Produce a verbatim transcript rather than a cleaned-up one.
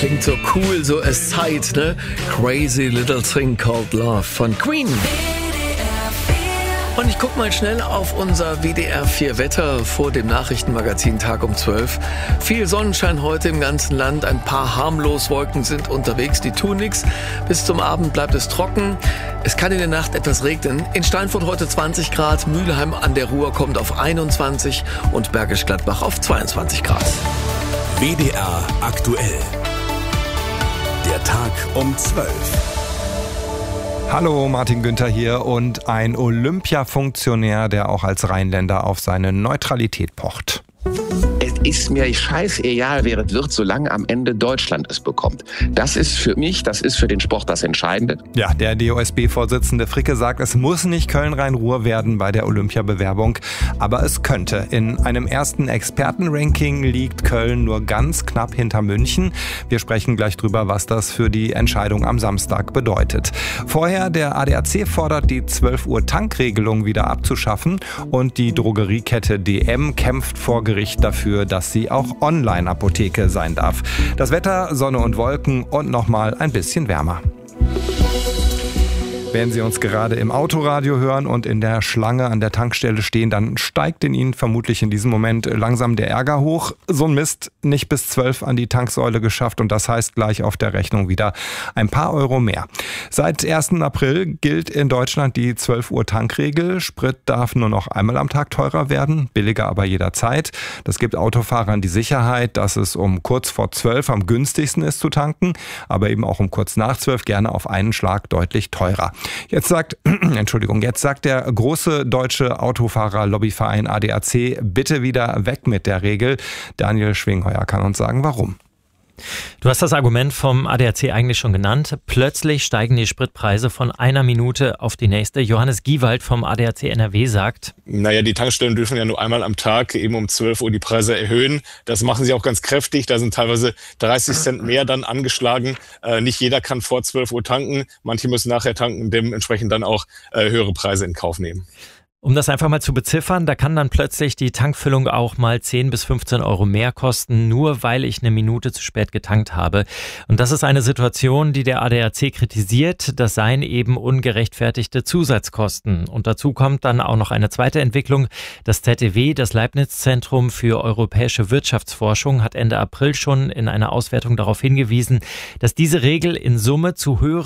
Klingt so cool, so aside, ne? Crazy Little Thing Called Love von Queen. Und ich guck mal schnell auf unser W D R vier Wetter vor dem Nachrichtenmagazin Tag um zwölf. Viel Sonnenschein heute im ganzen Land. Ein paar Harmloswolken sind unterwegs, die tun nichts. Bis zum Abend bleibt es trocken. Es kann in der Nacht etwas regnen. In Steinfurt heute zwanzig Grad, Mülheim an der Ruhr kommt auf einundzwanzig und Bergisch Gladbach auf zweiundzwanzig Grad. W D R aktuell. Der Tag um zwölf. Hallo, Martin Günther hier und ein Olympia-Funktionär, der auch als Rheinländer auf seine Neutralität pocht. Es ist mir scheißegal, wer es wird, solange am Ende Deutschland es bekommt. Das ist für mich, das ist für den Sport das Entscheidende. Ja, der D O S B-Vorsitzende Fricke sagt, es muss nicht Köln-Rhein-Ruhr werden bei der Olympiabewerbung, aber es könnte. In einem ersten Expertenranking liegt Köln nur ganz knapp hinter München. Wir sprechen gleich drüber, was das für die Entscheidung am Samstag bedeutet. Vorher, der A D A C fordert, die zwölf Uhr Tankregelung wieder abzuschaffen und die Drogeriekette D M kämpft vor Gericht dafür, dass sie auch Online-Apotheke sein darf. Das Wetter, Sonne und Wolken und nochmal ein bisschen wärmer. Wenn Sie uns gerade im Autoradio hören und in der Schlange an der Tankstelle stehen, dann steigt in Ihnen vermutlich in diesem Moment langsam der Ärger hoch. So ein Mist, nicht bis zwölf an die Tanksäule geschafft und das heißt gleich auf der Rechnung wieder ein paar Euro mehr. Seit ersten April gilt in Deutschland die zwölf Uhr Tankregel. Sprit darf nur noch einmal am Tag teurer werden, billiger aber jederzeit. Das gibt Autofahrern die Sicherheit, dass es um kurz vor zwölf am günstigsten ist zu tanken, aber eben auch um kurz nach zwölf gerne auf einen Schlag deutlich teurer. Jetzt sagt, Entschuldigung, jetzt sagt der große deutsche Autofahrer-Lobbyverein A D A C, bitte wieder weg mit der Regel. Daniel Schwingheuer kann uns sagen, warum. Du hast das Argument vom A D A C eigentlich schon genannt. Plötzlich steigen die Spritpreise von einer Minute auf die nächste. Johannes Giewald vom A D A C N R W sagt: Naja, die Tankstellen dürfen ja nur einmal am Tag eben um zwölf Uhr die Preise erhöhen. Das machen sie auch ganz kräftig. Da sind teilweise dreißig Cent mehr dann angeschlagen. Äh, nicht jeder kann vor zwölf Uhr tanken. Manche müssen nachher tanken, dementsprechend dann auch äh, höhere Preise in Kauf nehmen. Um das einfach mal zu beziffern, da kann dann plötzlich die Tankfüllung auch mal zehn bis fünfzehn Euro mehr kosten, nur weil ich eine Minute zu spät getankt habe. Und das ist eine Situation, die der A D A C kritisiert. Das seien eben ungerechtfertigte Zusatzkosten. Und dazu kommt dann auch noch eine zweite Entwicklung. Das Z E W, das Leibniz-Zentrum für europäische Wirtschaftsforschung, hat Ende April schon in einer Auswertung darauf hingewiesen, dass diese Regel in Summe zu höheren